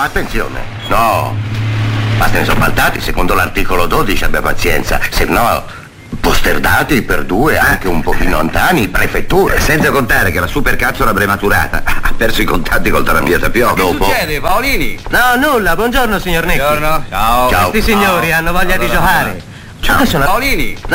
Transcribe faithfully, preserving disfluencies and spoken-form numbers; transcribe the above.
attenzione. No. Ma se ne sono faltati, secondo l'articolo dodici, abbia pazienza. Se no, posterdati per due, anche un pochino antani, prefettura. Senza contare che la supercazzola prematurata ha perso i contatti col terapeuta Pio. Che Dopo. succede, Paolini? No, nulla, buongiorno signor Necchi. Buongiorno. Ciao. Ciao. Questi signori Ciao. hanno voglia di Allora, giocare. Ciao. Che sono... Paolini.